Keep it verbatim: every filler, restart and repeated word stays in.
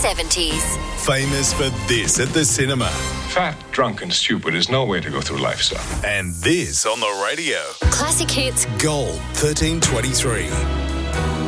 seventies. Famous for this at the cinema. Fat, drunk and stupid is no way to go through life, sir. And this on the radio. Classic hits. Gold thirteen twenty-three.